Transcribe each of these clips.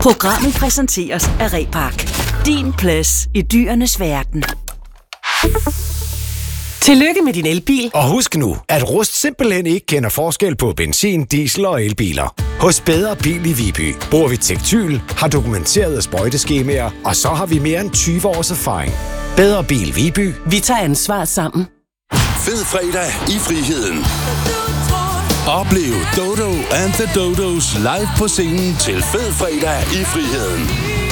Programmet præsenteres af Repark. Din plads i dyrenes verden. Tillykke med din elbil. Og husk nu, at Rust simpelthen ikke kender forskel på benzin, diesel og elbiler. Hos Bedre Bil i Viby bruger vi Tektyl, har dokumenterede sprøjteskemaer, og så har vi mere end 20 års erfaring. Bedre Bil Viby. Vi tager ansvar sammen. Fed fredag i friheden. Oplev Dodo and the Dodos live på scenen til Fed fredag i friheden.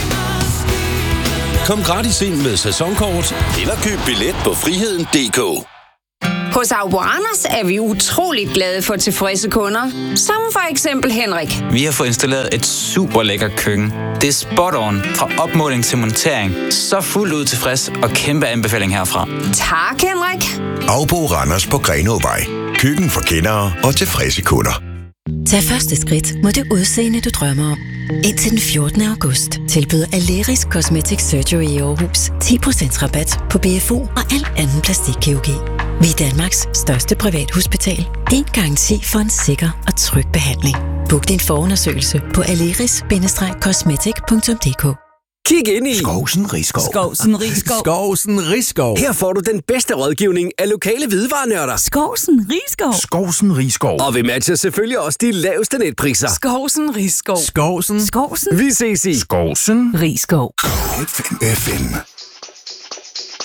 Kom gratis ind med sæsonkort, eller køb billet på friheden.dk. Hos Auboranders er vi utroligt glade for tilfredse kunder, som for eksempel Henrik. Vi har fået installeret et super lækkert køkken. Det er spot on fra opmåling til montering. Så fuldt ud tilfreds og kæmpe anbefaling herfra. Tak, Henrik. Auboranders på Grenåvej. Køkken for kendere og tilfredse kunder. Tag første skridt mod det udseende, du drømmer om. Indtil den 14. august tilbyder Aleris Cosmetic Surgery i Aarhus 10% rabat på BFO og al anden plastikkirurgi. Vi er Danmarks største privathospital. Din garanti for en sikker og tryg behandling. Book din forundersøgelse på aleris-cosmetic.dk. Kig ind i Skovsen Riskov. Skovsen Riskov. Her får du den bedste rådgivning af lokale hvidevarenørder. Skovsen Riskov. Skovsen Riskov. Og vi matcher selvfølgelig også de laveste netpriser. Skovsen Riskov. Skovsen. Vi ses i Skovsen Riskov. FM.